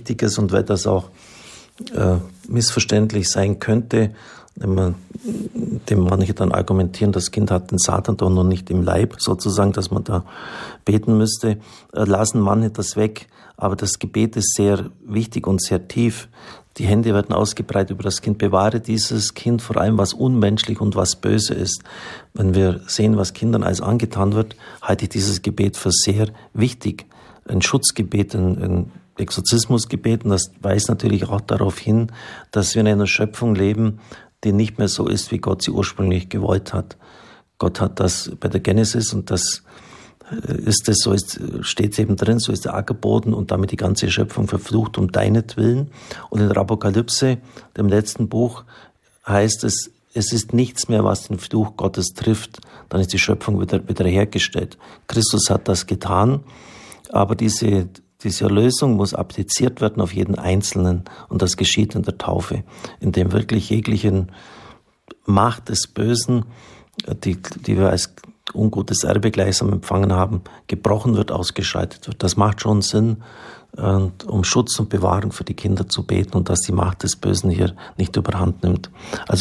Wichtiges, und weil das auch missverständlich sein könnte, wenn dem manche dann argumentieren, das Kind hat den Satan doch noch nicht im Leib, sozusagen, dass man da beten müsste, lassen manche das weg. Aber das Gebet ist sehr wichtig und sehr tief. Die Hände werden ausgebreitet über das Kind. Bewahre dieses Kind vor allem, was unmenschlich und was böse ist. Wenn wir sehen, was Kindern alles angetan wird, halte ich dieses Gebet für sehr wichtig. Ein Schutzgebet, ein Exorzismusgebet, und das weist natürlich auch darauf hin, dass wir in einer Schöpfung leben, die nicht mehr so ist, wie Gott sie ursprünglich gewollt hat. Gott hat das bei der Genesis, und das ist es, so steht eben drin, so ist der Ackerboden und damit die ganze Schöpfung verflucht um deinetwillen. Und in der Apokalypse, dem letzten Buch, heißt es, es ist nichts mehr, was den Fluch Gottes trifft. Dann ist die Schöpfung wieder hergestellt. Christus hat das getan, aber diese Erlösung muss appliziert werden auf jeden Einzelnen, und das geschieht in der Taufe, in dem wirklich jeglichen Macht des Bösen, die wir als ungutes Erbe gleichsam empfangen haben, gebrochen wird, ausgeschaltet wird. Das macht schon Sinn, um Schutz und Bewahrung für die Kinder zu beten und dass die Macht des Bösen hier nicht überhand nimmt. Also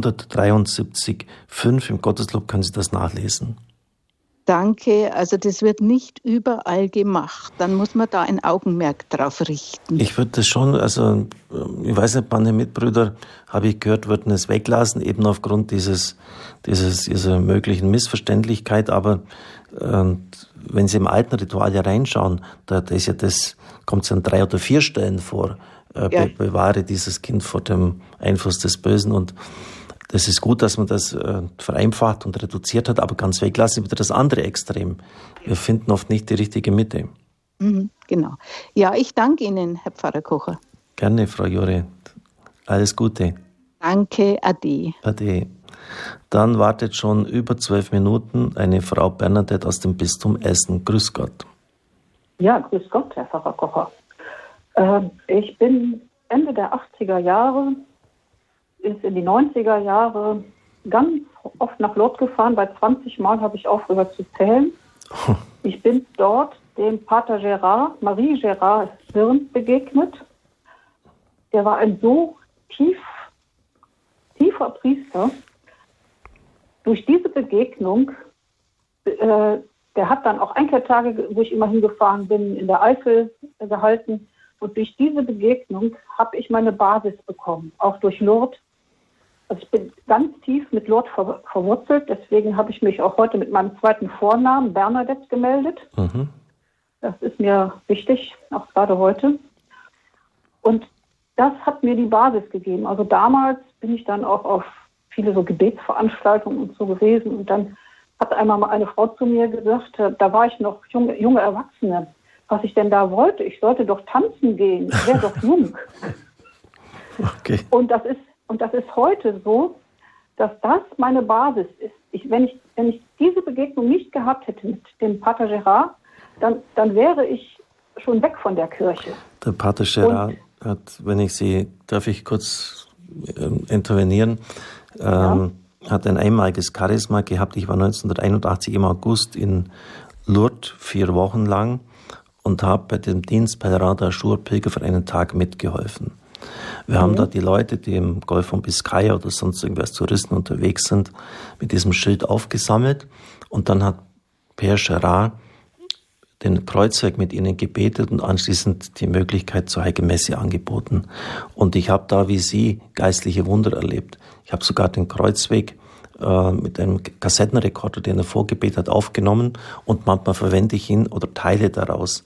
573,5 im Gotteslob können Sie das nachlesen. Danke, also das wird nicht überall gemacht. Dann muss man da ein Augenmerk drauf richten. Ich würde das schon, also ich weiß nicht, manche Mitbrüder, habe ich gehört, würden es weglassen, eben aufgrund dieser möglichen Missverständlichkeit. Aber wenn Sie im alten Ritual ja reinschauen, da ist ja kommt es an 3 oder 4 Stellen vor, bewahre dieses Kind vor dem Einfluss des Bösen, und das ist gut, dass man das vereinfacht und reduziert hat, aber ganz weglassen wieder das andere Extrem. Wir finden oft nicht die richtige Mitte. Genau. Ja, ich danke Ihnen, Herr Pfarrer Kocher. Gerne, Frau Jore. Alles Gute. Danke, ade. Ade. Dann wartet schon über 12 Minuten eine Frau Bernadette aus dem Bistum Essen. Grüß Gott. Ja, grüß Gott, Herr Pfarrer Kocher. Ich bin Ende der 80er Jahre bis in die 90er Jahre ganz oft nach Lourdes gefahren. Bei 20 Mal habe ich aufgehört zu zählen. Ich bin dort dem Pater Gerard, Marie Gerard Hirn begegnet. Der war ein so tiefer Priester. Durch diese Begegnung, der hat dann auch Einkehrtage, wo ich immer hingefahren bin, in der Eifel gehalten. Und durch diese Begegnung habe ich meine Basis bekommen, auch durch Lourdes. Also ich bin ganz tief mit Lourdes verwurzelt, deswegen habe ich mich auch heute mit meinem zweiten Vornamen Bernadette gemeldet. Das ist mir wichtig, auch gerade heute. Und das hat mir die Basis gegeben. Also damals bin ich dann auch auf viele so Gebetsveranstaltungen und so gewesen. Und dann hat einmal mal eine Frau zu mir gesagt, da war ich noch junge Erwachsene, was ich denn da wollte. Ich sollte doch tanzen gehen, ich wäre doch jung. Okay. Und das ist heute so, dass das meine Basis ist. Wenn ich diese Begegnung nicht gehabt hätte mit dem Pater Gerard, dann wäre ich schon weg von der Kirche. Der Pater Gerard hat, darf ich kurz intervenieren, hat ein einmaliges Charisma gehabt. Ich war 1981 im August in Lourdes 4 Wochen lang und habe bei dem Dienst Pèlerin d'Ajour Pilger für einen Tag mitgeholfen. Wir haben da die Leute, die im Golf von Biscaya oder sonst irgendwie als Touristen unterwegs sind, mit diesem Schild aufgesammelt, und dann hat Père Gerard den Kreuzweg mit ihnen gebetet und anschließend die Möglichkeit zur Heiligen Messe angeboten. Und ich habe da wie Sie geistliche Wunder erlebt. Ich habe sogar den Kreuzweg mit einem Kassettenrekorder, den er vorgebetet hat, aufgenommen, und manchmal verwende ich ihn oder Teile daraus.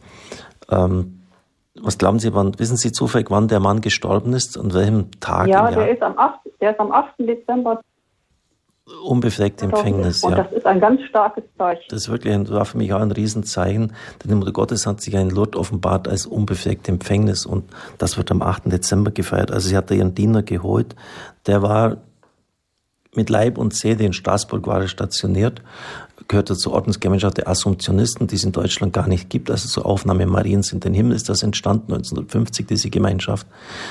Was glauben Sie, wissen Sie zufällig, wann der Mann gestorben ist? An welchem Tag? Ja, der ist am 8. Dezember. Unbefleckt im Gefängnis, und das ist ein ganz starkes Zeichen. Das war für mich auch ein Riesenzeichen, denn die Mutter Gottes hat sich in Lourdes offenbart als unbefleckt im Gefängnis, und das wird am 8. Dezember gefeiert. Also sie hat da ihren Diener geholt, der war mit Leib und Seele in Straßburg war er stationiert, gehörte zur Ordensgemeinschaft der Assumptionisten, die es in Deutschland gar nicht gibt, also zur Aufnahme Mariens in den Himmel ist das entstanden, 1950, diese Gemeinschaft.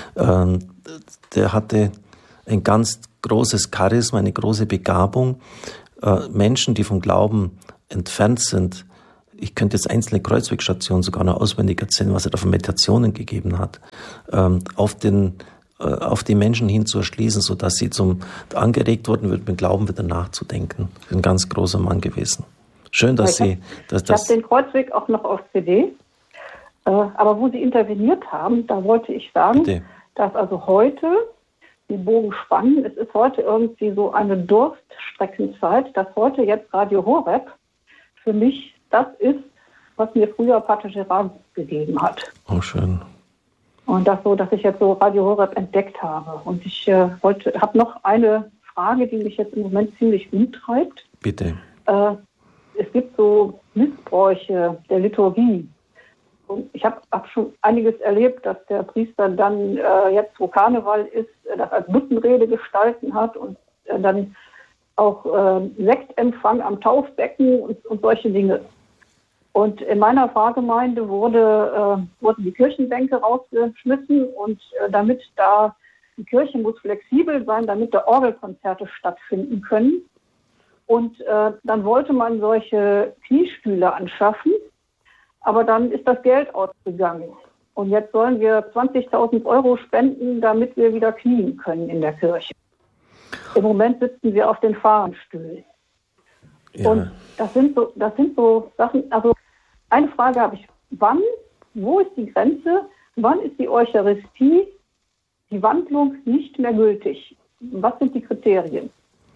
Der hatte ein ganz großes Charisma, eine große Begabung, Menschen, die vom Glauben entfernt sind, ich könnte jetzt einzelne Kreuzwegstationen sogar noch auswendig erzählen, was er da für Meditationen gegeben hat, auf die Menschen hin zu erschließen, sodass sie angeregt wurden, mit dem Glauben wieder nachzudenken. Ein ganz großer Mann gewesen. Schön, dass ich habe den Kreuzweg auch noch auf CD, aber wo Sie interveniert haben, da wollte ich sagen, bitte, dass also heute die Bogen spannen. Es ist heute irgendwie so eine Durststreckenzeit, dass heute jetzt Radio Horeb für mich das ist, was mir früher Pater Gerard gegeben hat. Oh, schön. Und das so, dass ich jetzt so Radio Horeb entdeckt habe. Und ich habe noch eine Frage, die mich jetzt im Moment ziemlich umtreibt. Bitte. Es gibt so Missbräuche der Liturgie. Und ich habe schon einiges erlebt, dass der Priester dann jetzt, wo Karneval ist, das als Büttenrede gestalten hat und dann auch Sektempfang am Taufbecken und solche Dinge. Und in meiner Pfarrgemeinde wurden die Kirchenbänke rausgeschmissen und die Kirche muss flexibel sein, damit da Orgelkonzerte stattfinden können. Und dann wollte man solche Kniestühle anschaffen, aber dann ist das Geld ausgegangen. Und jetzt sollen wir 20.000 Euro spenden, damit wir wieder knien können in der Kirche. Im Moment sitzen wir auf den Pfarrstühlen. Ja. Und das sind so Sachen, also eine Frage habe ich, wo ist die Grenze, wann ist die Eucharistie, die Wandlung nicht mehr gültig? Was sind die Kriterien?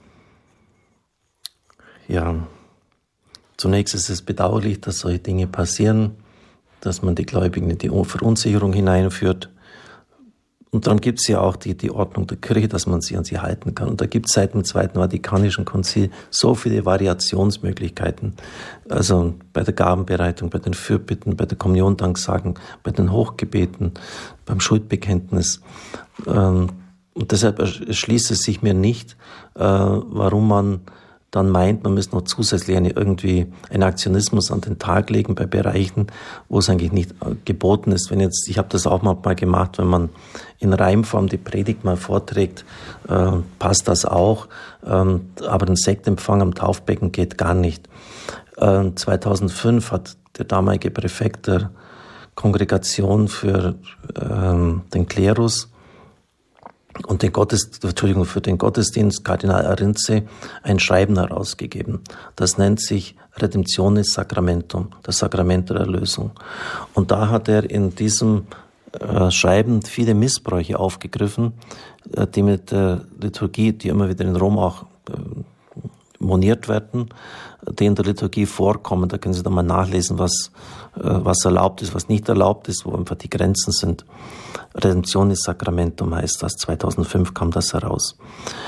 Ja, zunächst ist es bedauerlich, dass solche Dinge passieren, dass man die Gläubigen in die Verunsicherung hineinführt. Und dann gibt es ja auch die Ordnung der Kirche, dass man sich an sie halten kann. Und da gibt es seit dem Zweiten Vatikanischen Konzil so viele Variationsmöglichkeiten. Also bei der Gabenbereitung, bei den Fürbitten, bei der Kommuniondanksagung, bei den Hochgebeten, beim Schuldbekenntnis. Und deshalb erschließt es sich mir nicht, warum man dann meint, man müsste noch zusätzlich irgendwie einen Aktionismus an den Tag legen bei Bereichen, wo es eigentlich nicht geboten ist. Ich habe das auch mal gemacht, wenn man in Reimform die Predigt mal vorträgt, passt das auch, aber ein Sektempfang am Taufbecken geht gar nicht. 2005 hat der damalige Präfekt der Kongregation für den Klerus und für den Gottesdienst, Kardinal Arinze, ein Schreiben herausgegeben. Das nennt sich Redemptionis Sacramentum, das Sakrament der Erlösung. Und da hat er in diesem Schreiben viele Missbräuche aufgegriffen, die mit der Liturgie, die immer wieder in Rom auch moniert werden, die in der Liturgie vorkommen. Da können Sie dann mal nachlesen, was erlaubt ist, was nicht erlaubt ist, wo einfach die Grenzen sind. Redemptionis Sacramentum heißt das. 2005 kam das heraus.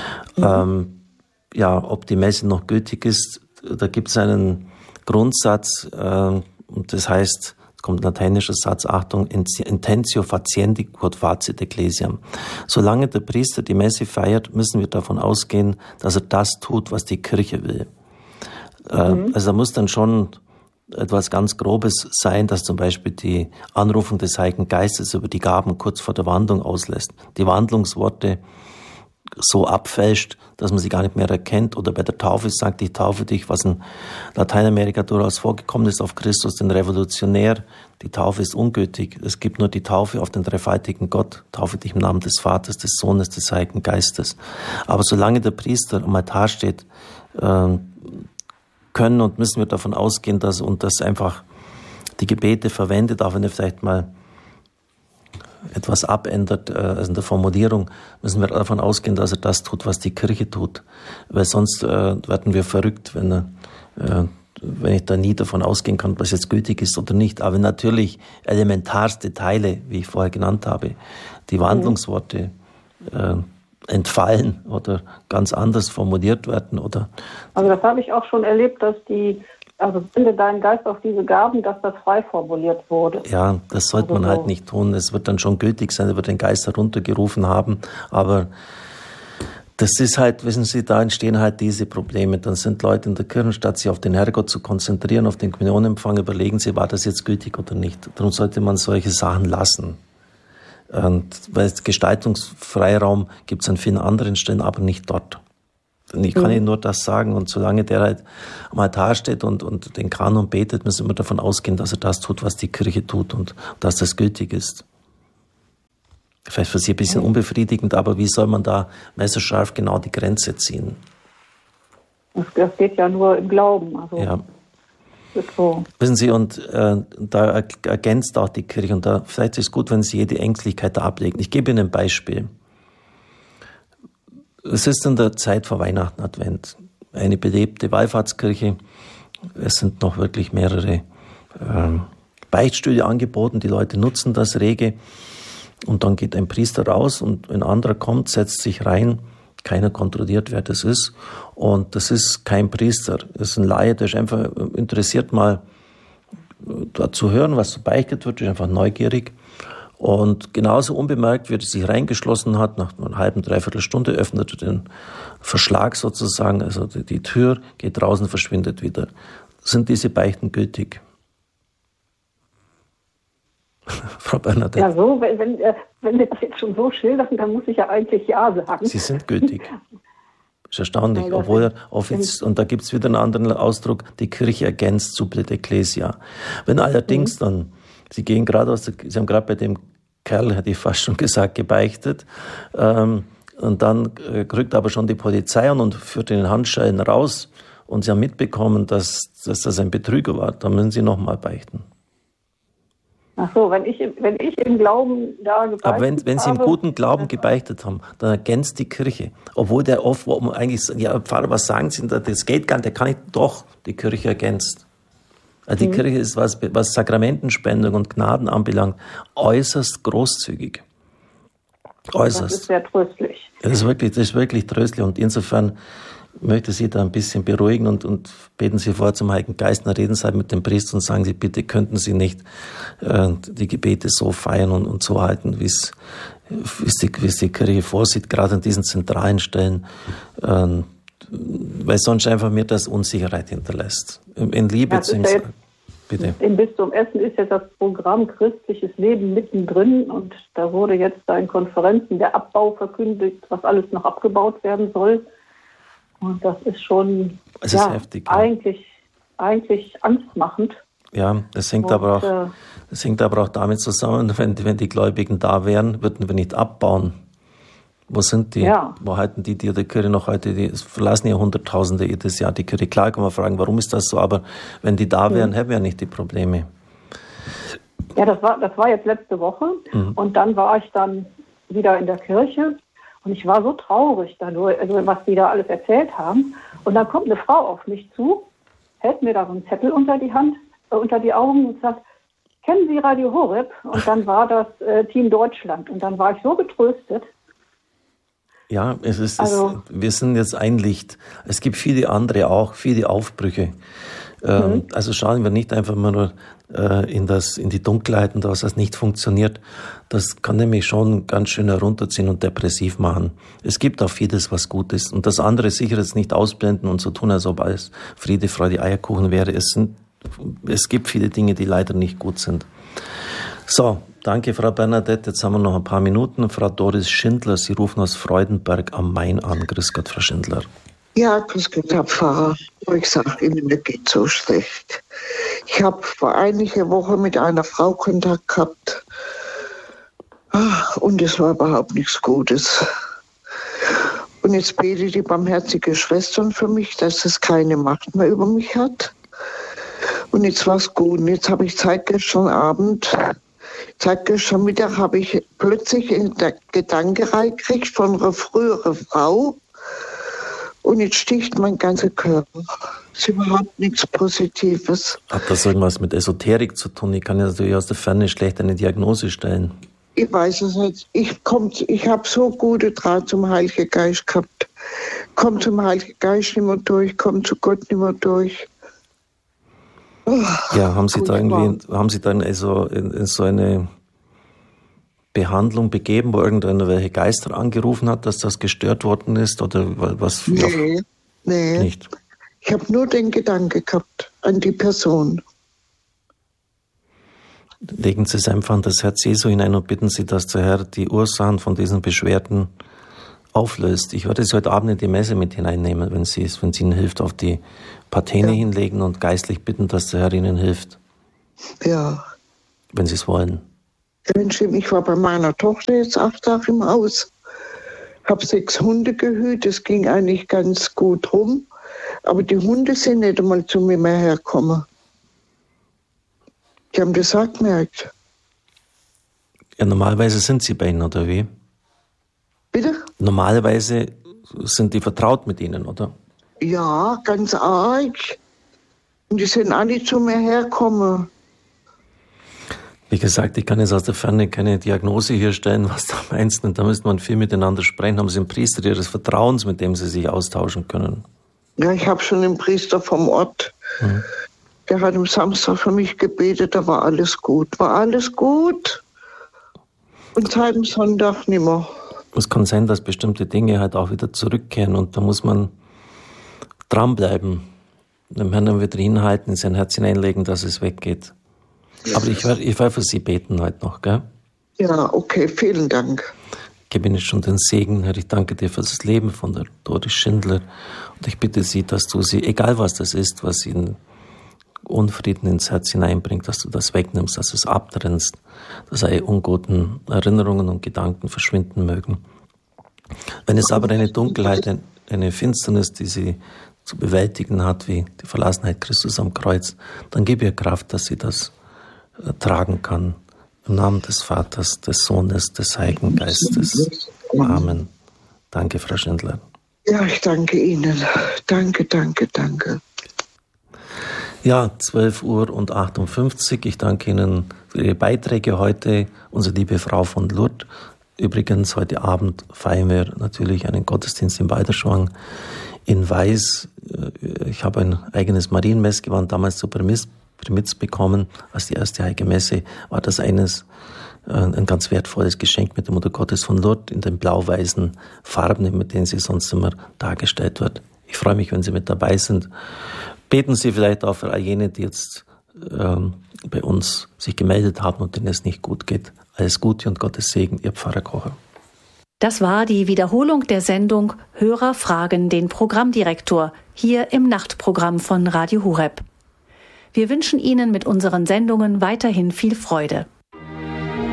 Ob die Messe noch gültig ist, da gibt es einen Grundsatz, und das heißt, es kommt ein lateinischer Satz, Achtung, intentio faciendi quod facit ecclesiam. Solange der Priester die Messe feiert, müssen wir davon ausgehen, dass er das tut, was die Kirche will. Also da muss dann schon etwas ganz Grobes sein, dass zum Beispiel die Anrufung des Heiligen Geistes über die Gaben kurz vor der Wandlung auslässt, die Wandlungsworte so abfälscht, dass man sie gar nicht mehr erkennt, oder bei der Taufe sagt, ich taufe dich, was in Lateinamerika durchaus vorgekommen ist, auf Christus, den Revolutionär. Die Taufe ist ungültig. Es gibt nur die Taufe auf den dreifaltigen Gott. Taufe dich im Namen des Vaters, des Sohnes, des Heiligen Geistes. Aber solange der Priester am Altar steht, können und müssen wir davon ausgehen, dass einfach die Gebete verwendet, auch wenn er vielleicht mal etwas abändert, also in der Formulierung, müssen wir davon ausgehen, dass er das tut, was die Kirche tut. Weil sonst werden wir verrückt, wenn ich da nie davon ausgehen kann, was jetzt gültig ist oder nicht. Aber natürlich elementarste Teile, wie ich vorher genannt habe, die Wandlungsworte entfallen oder ganz anders formuliert werden. Also das habe ich auch schon erlebt, dass binde deinen Geist auf diese Gaben, dass das frei formuliert wurde. Ja, das sollte man halt nicht tun. Es wird dann schon gültig sein, er wird den Geist heruntergerufen haben, aber das ist halt, wissen Sie, da entstehen halt diese Probleme. Dann sind Leute in der Kirche, statt sich auf den Herrgott zu konzentrieren, auf den Kommunionempfang, überlegen sie, war das jetzt gültig oder nicht. Darum sollte man solche Sachen lassen. Und weil Gestaltungsfreiraum gibt es an vielen anderen Stellen, aber nicht dort. Ich kann Ihnen nur das sagen. Und solange der halt am Altar steht und den Kanon betet, müssen wir davon ausgehen, dass er das tut, was die Kirche tut und dass das gültig ist. Vielleicht für Sie ein bisschen unbefriedigend, aber wie soll man da messerscharf genau die Grenze ziehen? Das geht ja nur im Glauben. Also Ja. so. Wissen Sie, und da ergänzt auch die Kirche, und da vielleicht ist es gut, wenn Sie jede Ängstlichkeit da ablegen. Ich gebe Ihnen ein Beispiel. Es ist in der Zeit vor Weihnachten Advent. Eine belebte Wallfahrtskirche. Es sind noch wirklich mehrere Beichtstühle angeboten. Die Leute nutzen das rege. Und dann geht ein Priester raus und ein anderer kommt, setzt sich rein. Keiner kontrolliert, wer das ist. Und das ist kein Priester. Das ist ein Laie, der ist einfach interessiert, mal da zu hören, was so beichtet wird. Der ist einfach neugierig. Und genauso unbemerkt, wie er sich reingeschlossen hat, nach einer halben, dreiviertel Stunde öffnet er den Verschlag sozusagen, also die Tür, geht draußen, verschwindet wieder. Sind diese Beichten gültig? Frau Bernadette? Ja, so, wenn wir das jetzt schon so schildern, dann muss ich ja eigentlich Ja sagen. Sie sind gültig. Das ist erstaunlich, obwohl er und da gibt es wieder einen anderen Ausdruck, die Kirche ergänzt Supplet Ecclesia. Wenn allerdings dann, Sie haben gerade bei dem Kerl, hätte ich fast schon gesagt, gebeichtet, und dann rückt aber schon die Polizei an und führt den Handschellen raus und Sie haben mitbekommen, dass das ein Betrüger war, dann müssen Sie nochmal beichten. Ach so, wenn ich im Glauben da gebeichtet habe. Aber wenn Sie im guten Glauben gebeichtet haben, dann ergänzt die Kirche. Obwohl der oft, wo man eigentlich sagt, ja Pfarrer, was sagen Sie denn, das geht gar nicht, der kann nicht, doch, die Kirche ergänzt. Also die Kirche ist, was Sakramentenspendung und Gnaden anbelangt, äußerst großzügig. Äußerst. Das ist sehr tröstlich. Das ist wirklich tröstlich und insofern möchte Sie da ein bisschen beruhigen und beten Sie vor zum Heiligen Geist, reden Sie halt mit dem Priester und sagen Sie, bitte könnten Sie nicht die Gebete so feiern und so halten, wie es die Kirche vorsieht, gerade an diesen zentralen Stellen, weil sonst einfach mir das Unsicherheit hinterlässt. In Liebe zu ihm. Bitte. Im Bistum Essen ist jetzt das Programm Christliches Leben mittendrin und da wurde jetzt in Konferenzen der Abbau verkündigt, was alles noch abgebaut werden soll. Und das ist schon ist heftig, ja. eigentlich angstmachend. Ja, das hängt aber auch damit zusammen, wenn die Gläubigen da wären, würden wir nicht abbauen. Wo sind die? Ja. Wo halten die Kirche noch heute? Die verlassen ja Hunderttausende jedes Jahr die Kirche. Klar kann man fragen, warum ist das so? Aber wenn die da wären, hätten wir ja nicht die Probleme. Ja, das war jetzt letzte Woche. Und dann war ich dann wieder in der Kirche. Und ich war so traurig dadurch, also was die da alles erzählt haben. Und dann kommt eine Frau auf mich zu, hält mir da so einen Zettel unter die Augen und sagt, kennen Sie Radio Horeb? Und dann war das Team Deutschland. Und dann war ich so getröstet. Ja, wir sind jetzt ein Licht. Es gibt viele andere auch, viele Aufbrüche. Also schauen wir nicht einfach mal nur in die Dunkelheit und dass das nicht funktioniert. Das kann nämlich schon ganz schön herunterziehen und depressiv machen. Es gibt auch vieles, was gut ist. Und das andere sicher jetzt nicht ausblenden und so tun, als ob alles Friede, Freude, Eierkuchen wäre. Es gibt viele Dinge, die leider nicht gut sind. So, danke, Frau Bernadette. Jetzt haben wir noch ein paar Minuten. Frau Doris Schindler, Sie rufen aus Freudenberg am Main an. Grüß Gott, Frau Schindler. Ja, grüß Gott, Herr Pfarrer. Ich sage Ihnen, mir geht so schlecht. Ich habe vor einiger Woche mit einer Frau Kontakt gehabt. Und es war überhaupt nichts Gutes. Und jetzt betet die barmherzige Schwestern für mich, dass es keine Macht mehr über mich hat. Und jetzt war es gut. Und jetzt habe ich seit gestern Mittag habe ich plötzlich in der Gedanke reingekriegt von einer früheren Frau. Und jetzt sticht mein ganzer Körper. Es ist überhaupt nichts Positives. Hat das irgendwas mit Esoterik zu tun? Ich kann ja natürlich aus der Ferne schlecht eine Diagnose stellen. Ich weiß es nicht. Ich habe so gute Draht zum Heiligen Geist gehabt. Komm zum Heiligen Geist nicht mehr durch, komm zu Gott nicht mehr durch. Ja, haben Sie dann also in so eine Behandlung begeben, wo irgendeiner welche Geister angerufen hat, dass das gestört worden ist oder was? Nee. Nicht. Ich habe nur den Gedanke gehabt an die Person. Legen Sie es einfach an das Herz Jesu hinein und bitten Sie, dass der Herr die Ursachen von diesen Beschwerden auflöst. Ich werde es heute Abend in die Messe mit hineinnehmen, wenn sie Ihnen hilft, auf die Patene hinlegen und geistlich bitten, dass der Herr Ihnen hilft. Ja. Wenn Sie es wollen. Ich war bei meiner Tochter jetzt 8 Tage im Haus. Habe 6 Hunde gehütet. Es ging eigentlich ganz gut rum. Aber die Hunde sind nicht einmal zu mir mehr hergekommen. Die haben das auch gemerkt. Ja, normalerweise sind sie bei Ihnen, oder wie? Bitte? Normalerweise sind die vertraut mit Ihnen, oder? Ja, ganz arg. Und die sind alle zu mir hergekommen. Wie gesagt, ich kann jetzt aus der Ferne keine Diagnose hier stellen, was da am Einzelnen, da müsste man viel miteinander sprechen. Haben Sie einen Priester Ihres Vertrauens, mit dem Sie sich austauschen können? Ja, ich habe schon den Priester vom Ort. Der hat am Samstag für mich gebetet, da war alles gut. War alles gut. Und seit dem Sonntag nimmer. Es kann sein, dass bestimmte Dinge halt auch wieder zurückkehren und da muss man dranbleiben. Dem Herrn dann wieder hinhalten, in sein Herz hineinlegen, dass es weggeht. Aber ich werde für Sie beten heute noch, gell? Ja, okay, vielen Dank. Ich gebe Ihnen schon den Segen, Herr. Ich danke dir für das Leben von der Doris Schindler. Und ich bitte Sie, dass du sie, egal was das ist, was Ihnen Unfrieden ins Herz hineinbringt, dass du das wegnimmst, dass du es abtrennst, dass alle unguten Erinnerungen und Gedanken verschwinden mögen. Wenn es aber eine Dunkelheit, eine Finsternis, die sie zu bewältigen hat, wie die Verlassenheit Christus am Kreuz, dann gib ihr Kraft, dass sie das tragen kann. Im Namen des Vaters, des Sohnes, des Heiligen Geistes. Amen. Danke, Frau Schindler. Ja, ich danke Ihnen. Danke, danke, danke. Ja, 12:58 Uhr. Ich danke Ihnen für Ihre Beiträge heute. Unsere liebe Frau von Lourdes. Übrigens, heute Abend feiern wir natürlich einen Gottesdienst in Balderschwang in Weiß. Ich habe ein eigenes Marienmessgewand damals zur Primitz bekommen. Als die erste Heilige Messe war das ein ganz wertvolles Geschenk mit der Mutter Gottes von Lourdes in den blau-weißen Farben, mit denen sie sonst immer dargestellt wird. Ich freue mich, wenn Sie mit dabei sind. Beten Sie vielleicht auch für all jene, die jetzt bei uns sich gemeldet haben und denen es nicht gut geht. Alles Gute und Gottes Segen, Ihr Pfarrer Kocher. Das war die Wiederholung der Sendung Hörer fragen den Programmdirektor hier im Nachtprogramm von Radio Horeb. Wir wünschen Ihnen mit unseren Sendungen weiterhin viel Freude.